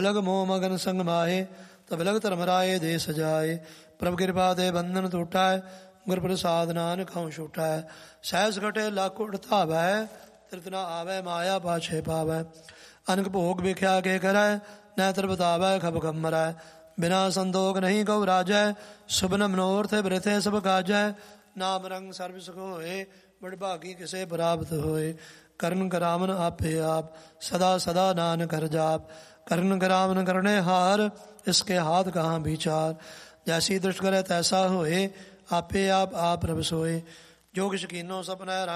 ਲਗ ਮੋਹ ਮਗਨ ਸੰਗ ਮਾਹੇ, ਤਬ ਲਗ ਧਰਮ ਰਾਏ ਦੇ ਸਜਾਏ। ਪ੍ਰਭ ਕਿਰਪਾ ਦੇ ਬੰਧਨ ਟੂਟਾ ਹੈ, ਗੁਰ ਪ੍ਰਸਾਦ ਨਾਨਕ ਹਉ ਛੂਟਾ ਹੈ। ਸਹਿਸ ਘਟੇ ਲੱਖ ਉਠ ਧਾਵੈ, ਤ੍ਰਿਪਤ ਨ ਆਵੈ ਮਾਇਆ ਪਾਛੇ ਪਾਵੈ। ਅਨਕ ਭੋਗ ਵਿਖਿਆ ਕੇ ਕਰੈ, ਨੈ ਤ੍ਰਿ ਬਤਾਵੈ ਖਬ ਖਬ ਮਰੈ। ਬਿਨਾ ਸੰਤੋਖ ਨਹੀਂ ਕਉ ਰਾਜੈ, ਸੁਭਨ ਮਨੋਰਥ ਬ੍ਰਿਥੇ ਸਭ ਕਾਜੈ। ਨਾਮ ਰੰਗ ਸਰਬ ਸੁਖ ਹੋਏ, ਬੜ ਭਾਗੀ ਕਿਸੇ ਪ੍ਰਾਪਤ ਹੋਏ। ਕਰਨ ਕਰਾਵਨ ਆਪੇ ਆਪ, ਸਦਾ ਸਦਾ ਨਾਨਕ ਹਰਿ ਜਾਪ। ਕਰਨ ਕਰਾਵਨ ਕਰਨੇ ਹਾਰ, ਇਸਕੇ ਹਾਥ ਕਹਾਂ ਵਿਚਾਰ। ਜੈਸੀ ਦ੍ਰਿਸ਼ਟ ਕਰੈ ਤੈਸਾ ਹੋਏ, ਆਪੇ ਆਪ ਪ੍ਰਭ ਸੋਏ। ਜੋ ਕਿਛ ਕੀਨੋ ਸਪਨੈ